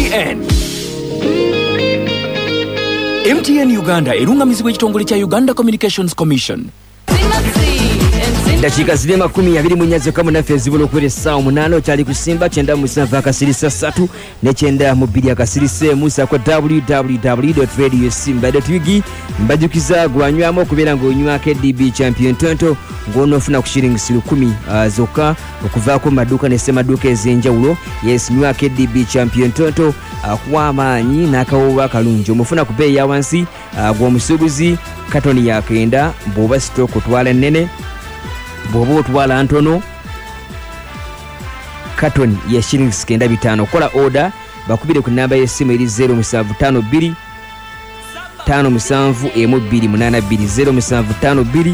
MTN Uganda erungamizibwa ekitongole kya Uganda Communications Commission. Dakika zile 20 mu nyazo kama na fezibolo kwere saa 8 cyali kusimba 9 musava akasirisa 3 ne 9 mu 2 akasirise musa kwa www.radiosimba.ug mbajukiza gwanywamo kubera ngo onywa KDB Champion Tonto ngono funa ku shillings 10 zoka okuva ko maduka ne semaduka ezenjawulo. Yes, nywa KDB Champion Tonto akwamanyi nakawowa kalunjo mufuna ku bei ya wansi gwo musubuzi katoni ya kenda boba stock otwala nene bobo otwala ntono katoni ya shillings 95. Kola order bakubire ku namba y'essimu eri 0752 57282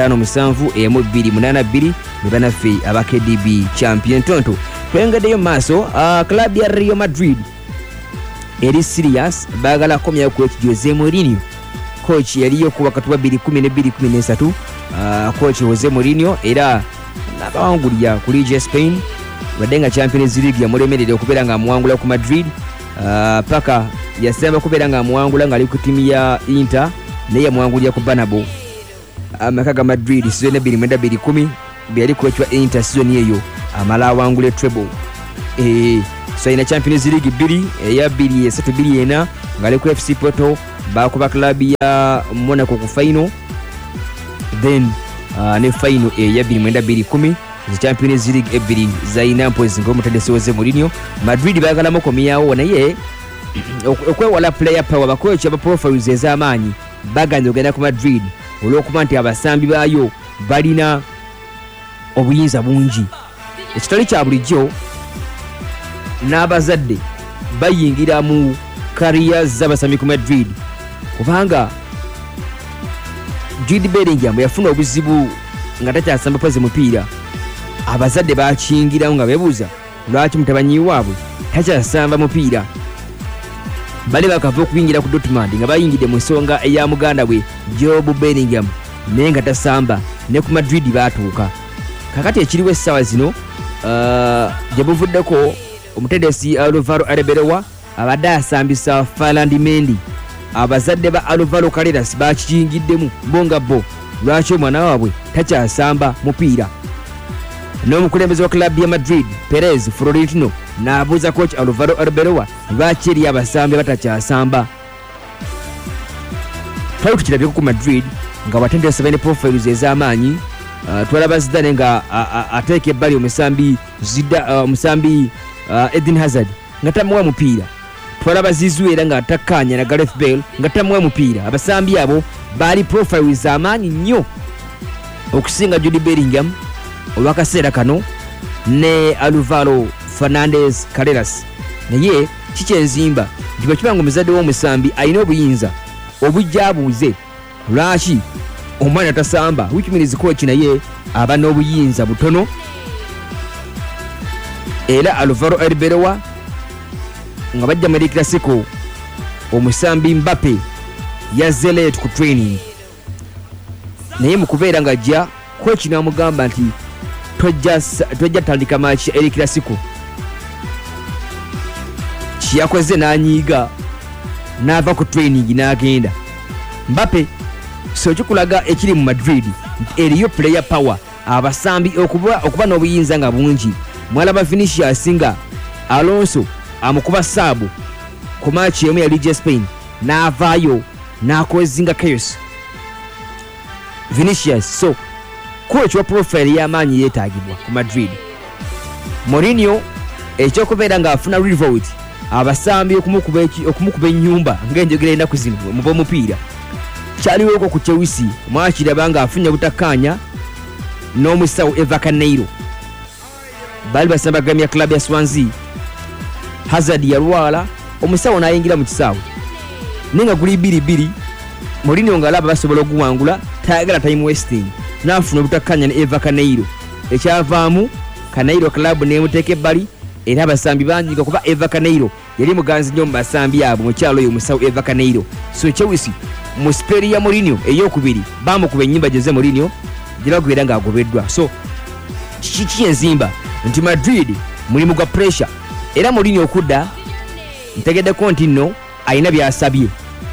0752 nibana fe aba KDB Champion Tonto. Twengadeyo maso club ya Real Madrid eri serious bagala komya coach Jose Mourinho. Coach yaliyo kuba katuba 2012-2013 coach Jose Mourinho era nabawangulya ku Liga Spain badenga Champions League ya mulemerere okubera nga muwangula ku Madrid paka yasemba kubera nga muwangula ngali ku timu ya Inter naye muwangulya ku Bernabeu amakaga Madrid season 2010 byali coach wa Inter season eyo amala wangule treble so ina Champions League 2 ya 2 ngali ku FC Porto bakuba club ya Monaco ku final then ne final ya 2010 the Champions League 2 zaina points ngo mutandese Jose Mourinho. Madrid bagala mo komiyawo naye okwewala player power bakocha ba profiles ezamanyi baganyo genda ku Madrid olwokuba nti abasambi bayo balina obuyinza bungi. Ekitali kya bulijjo n'abazadde bayingira mu careers z'abasambi ku Madrid kubanga Jude Bellingham yafuna obuzibu nga takyasamba pozi mupiira. Abazadde bakingira nga bebuuza lwaki mutabanyi waabwe takyasamba mupiira. Bali bakava okuyingira ku Dortmund nga bayingide mu nsonga eya muganda we Job Bellingham naye nga tasamba ne ku Madrid batuuka. Kakati ekiriwo essaawa zino gye buvuddeko omutendesi Alvaro Arbeloa abadde asambisa Ferland Mendy. Abazadde ba Alvaro Carreras bakikingiddemu bonga bo lwaki omwana waabwe takyasamba mupiira. N'omukulembeze wa club ya Madrid Perez Florentino n'abuuza coach Alvaro Arbeloa lwaki eri abasambi batakyasamba. Twali tukirabyeko ku Madrid nga batendesa bene profiles ez'amaanyi. Twalaba Zidane nga ateeka ebbali omusambi Eden Hazard nga tamuwa mupiira. Twalaba Zizou era nga atakkaanya na Gareth Bale nga tamuwa mupiira. Abasambi abo baali profiles z'amaanyi nnyo okusinga Jude Bellingham olwakaseera kano ne Alvaro Fernandez Carreras. Naye kikyenzimba nti bakibanga omuzadde w'omusambi alina obuyinza obujjaabuuze lwaki omwana tasamba, which means coach naye aba n'obuyinza butono. Era Alvaro Arbeloa nga bajja mu Clasico omusambi Mbappe yazze late ku training naye mukubeera nga ajja coach n'amugamba nti tojja tandika match eri Clasico. Kiyakoze n'anyiiga n'ava ku training n'agenda. Mbappe so kikulaga ekiri mu Madrid eriyo player power abasambi okuba n'obuyinza nga bungi. Mwalaba Vinicius nga Alonso amukuba sabu ku match emu ya Liga Spain n'avaayo n'akozinga chaos Vinicius. So coach wa profile y'amaanyi yeetaagibwa ku Madrid. Mourinho ekyokubeera nga afuna revolt abasambi okumukuba ennyumba ng'enjogera ennaku zino mu b'omupiira kyaliweko ku Chelsea mwakiraba nga afunye butakkaanya n'omusawo Eva Caneiro. Bali basambagamya club ya Swansea. Hazard yalwala omusawo n'ayingira mu kisaawe nenga guli 2-2. Mourinho ng'alaba basobola okuwangula tayagala time wasting n'afuna obutakkaanya ne Eva Caneiro. Ekyavaamu Caneiro club n'emuteeka ebbali era abasambi banyiga kuba Eva Caneiro yali muganzi nnyo mu basambi abo mukyalo oyo omusawo Eva Caneiro. So Chelsea mu speri ya Mourinho ey'okubiri bamukuba ennyimba Jose Mourinho gye bagoberera ng'agobeddwa. So kiki enzimba nti Madrid mulimu gwa pressure era Mourinho okudda ntegeddeko nti nno alina byasabye.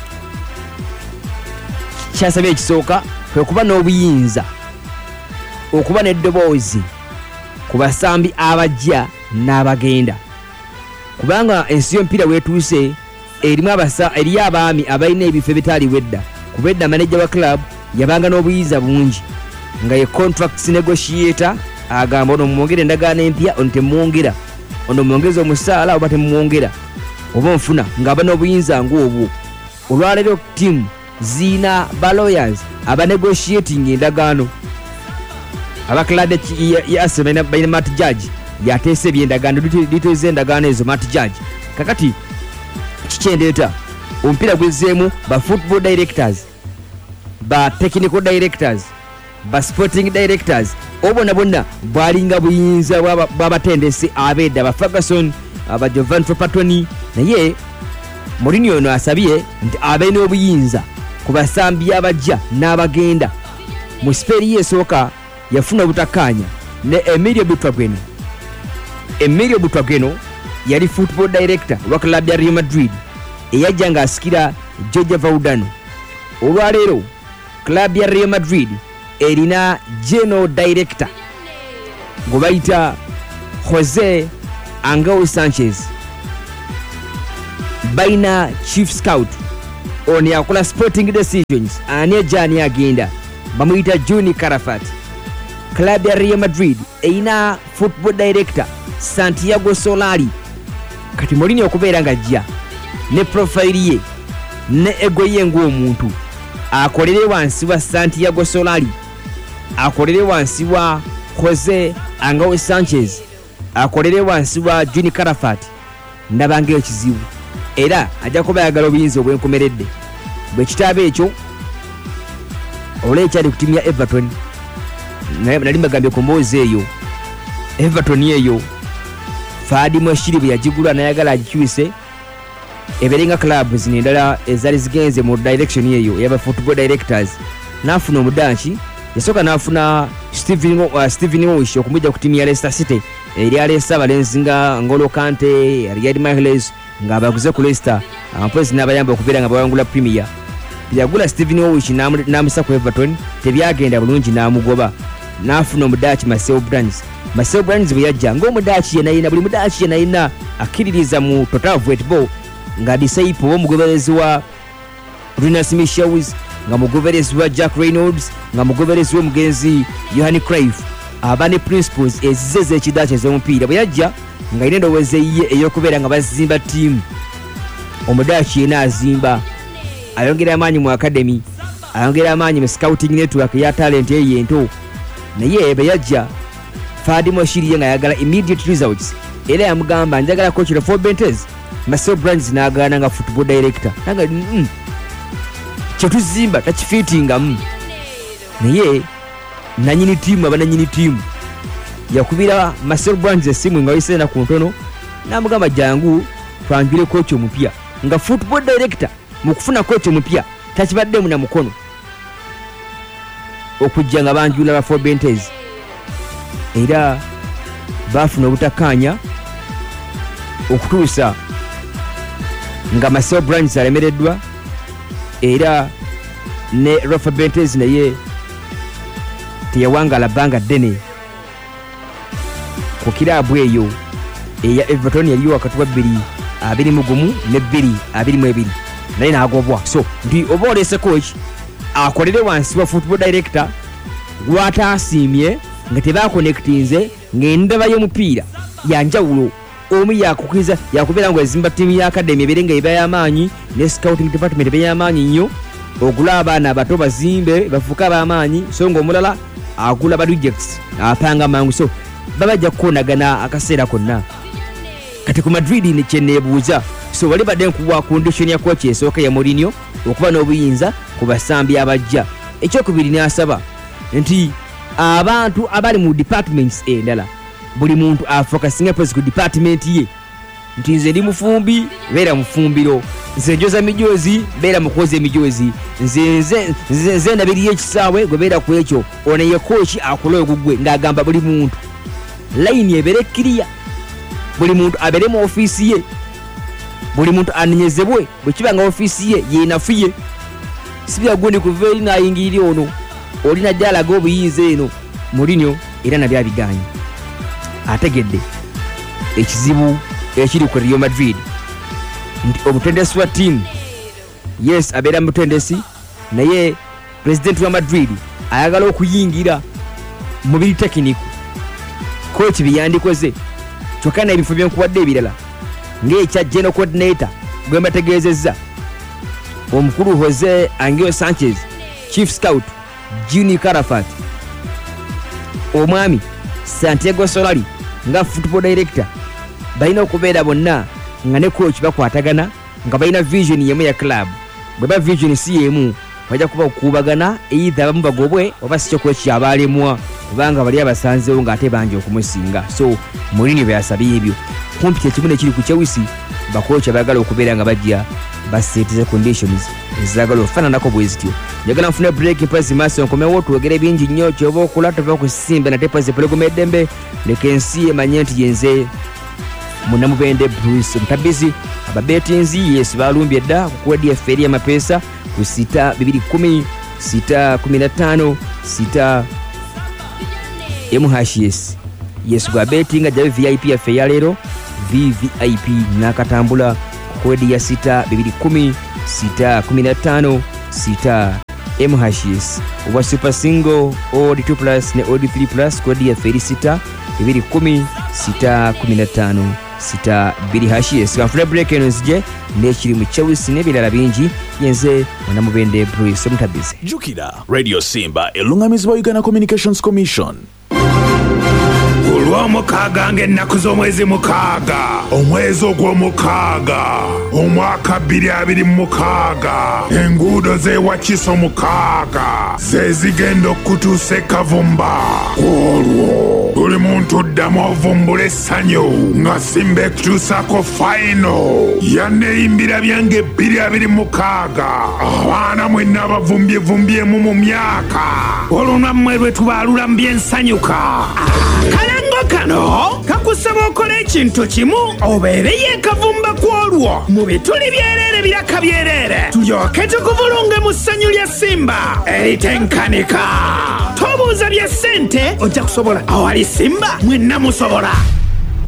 Kyasabye ekisooka kwe kuba n'obuyinza okuba n'eddoboozi ku basambi abajja n'abagenda, kubanga ensi y'omupiira weetuuse eriyo abaami abalina ebifo ebitaaliwo edda. Kuba edda maneja wa club yabanga n'obuyinza bungi nga ye contracts negotiator, agamba ono mwongere endagaano empya, ono temwongera, ono mwongeza omusaala oba temwongera oba nfuna, ng'aba n'obuyinza ng'obwo. Olwaleero tiimu ziina ba lawyers aba negotiating endagaano. Aba club ya Arsenal balina Matt Judge yateese ebyendagaano, details endagaano ezo Matt Judge. Kakati kikyendeeta omupiira gwezzeemu ba football directors, ba technical directors, ba sporting directors, obona bonna bwalinga buyinza bw'abatendesi ab'edda, ba Ferguson, aba Giovanni Trapattoni. Naye Mourinho ono asabye nti abeena obuyinza ku basambi abajja n'abagenda. Mu sipeeri esooka yafuna obutakkaanya ne Emilio Butragueno. Emilio Butragueno yali football director wa club ya Real Madrid eyajja ng'asikira Jorge Valdano. Olwaleero club ya Real Madrid erina general director gwe bayita Jose Angel Sanchez, balina chief scout ono yakola sporting decisions, ani ajja ani agenda, bamuyita Juni Carafat. Club ya Real Madrid erina football director Santiago Solari. Kati Mourinho okubeera ng'ajja ne profile ye ne ego ye ng'omuntu, akolere wansi wa Santiago Solari, akolere wansi wa Jose Angel Sanchez, akolere wansi wa Juni Carafat, ndabanga ekizibu. Era ajja kuba ayagala obuyinza obwenkomeredde. Bwe kitaba ekyo oleekyali ku tiimu ya Everton, nali mbagambye ku mboozi eyo Everton eyo Fadi Moshiri bwe yagigula n'ayagala agikyuse eberenga club zino endala ezali zigenze mu direction eyo yaba football directors. N'afuna omudanki, yasooka n'afuna Steven Walsh okumujja ku tiimu ya Leicester City eri aleesa abalenzi nga Ngolo Kante, Riyad Mahrez ng'abaguze ku Leicester, ampozi n'abayamba okubeera nga bawangula Premier. Yagula Steven Walsh n'amusa ku Everton, tebyagenda bulungi n'amugoba. N'afuna omudaaki Marcel Brands. Marcel Brands bwe yajja ng'omudaaki yenayina, buli mudaaki yenayina akkiririza mu Total Football nga disciple w'omugoberezi wa Rinus Michels, nga mugoberezi wa Jack Reynolds, nga mugoberezi w'omugenzi Johan Cruyff. Aba ne principles ezizeze ekidaaki ez'omupiira. Bwe yajja nga ine endowooza eyiye ey'okubeera nga bazimba ttiimu. Omudaaki yena azimba, ayongera amaanyi mu academy, ayongera amaanyi mu scouting network ya talent eyo ento. Naye bwe yajja Fadi Moshiri ye nga ayagala immediate results, era yamugamba njagala coach for Bentez. Marcel Brands n'agaana nga football director, nanga kyetuzimba takifiitingamu. Naye nanyini tiimu abananyini tiimu yakubira Marcel Brands essimu nga wayiseena ku ntono n'amugamba jangu twanjule coach omupya. Nga football director mu kufuna coach omupya takibaddemu na mukono okujja nga banjula ba for Bentez, era bafuna obutakkaanya okutuusa nga Marcel Brands alemereddwa, era ne Rafa Bentez naye teyawangala bbanga ddene ku kiraabu eyo eya Everton yaliyo wakati wa 2-21 ne 2-22, naye n'agobwa. So ndi oba oleese coach akolere wansi wa football director gw'ataasiimye nga tebaakonectinze ng'endaba y'omupiira yanjawulo. Omu yakukiza yakubeera ngo ezimba ttiimu ya academy ebeere nga eba y'amaanyi ne scouting department eba y'amaanyi nnyo, ogula abaana abato bazimbe bafuuke ab'amaanyi, so ng'omulala agula ba rejects apanga mangu. So babajja kukonagana akaseera konna. Kati ku Madrid ne kyenneebuuza, so wali badde nkuwa condition ya coach esooka ya Mourinho okuba n'obuyinza ku basambi abajja. Ekyokubiri n'asaba nti abantu abali mu departments endala buli muntu afokasinga ku department ye. Nti nze ndi mufumbi, beera mufumbiro, nze njoza mijoozi, beera mukozi emijoozi, nze ndabiriyo ekisaawe gwe beera ku ekyo. Ono ye coach akola ogugwe ng'agamba buli muntu layini ebeere clear, buli muntu abeere mu ofiisi ye. buli muntu anenyezebwe bwe kiba nga ofiisi ye yeenafuye sibya gundi kuva eri n'ayingirira ono oli najja alaga obuyinza eno Mourinho era nabyo abiganye ategedde ekizibu ekiri ku Real Madrid nti omutendesi wa ttiimu yes abeera mutendesi naye pulezidenti wa Madrid ayagala okuyingira mu biri tekiniku kochi byandikoze kyokka n'ebifo byenkuwadde ebirala ng'ekya general coordinator gwe mbategeezezza omukulu Jose Angel Sanchez, chief scout Juni Carafat, omwami Santiago Solari nga football director balina okubeera bonna nga ne coach bakwatagana nga balina vision yemu ya club. Bwe ba vision si yemu bajja kuba okubagana either abamu bagobwe oba si coach abalemwa kubanga bali abasanzeewo ng'ate bangi okumusinga. So Mourinho byasabye ebyo kumpi kyekimu nekiri ku Chelsea bakocha bagala okubeera nga bajja basetize conditions ezagala ofananako bwezityo. Njagala nfune break mpazi maso nkomewo twogere bingi nnyo kyoba okola tova kusimba nate pazi pologomo eddembe leka ensi emanye nti yenze Munamubende Bruce Mutabizi ababetinzi yesu balumbye dda kukwedi efferi y'amapeesa ku 6-210 6-15 6 MHS yesu gwa betting ajabe VIP affe ya leero VVIP nakatambula kwedi ya 6-210 6-15 6 MHS oba super single odd 2 plus ne odd 3 plus kwedi ya 6 210 6-15 6 BHS kanfule break eno nzije nekiri mu Chelsea n'ebirala bingi yenze Munamubende Bruce Mutabizi. Jukira Radio Simba elungamizibwa Uganda Communications Commission. Olw'omukaaga ng'ennaku z'omwezi mukaaga omwezi ogw'omukaaga omwaka 2026 enguudo z'ewakiso mukaaga ze zigenda okutuusa Kavumba. Olwo buli muntu ddamu ovumbula essanyu nga Simba ekutuusako fayino yanneeyimbira byange 2026 abaana mwenna abavumbyevumbyeemu mu myaka olunammwe lwe tubaalula mu byensanyuka. Kalango kano kakusaba okola ekintu kimu obeereye Kavumba kwolwo mu bituli byerere biraka byerere tulyoke tukuvulunge mu ssanyu lya Simba eritenkanika. Tobuuza bya ssente ojja kusobola awali Simba mwenna musobola.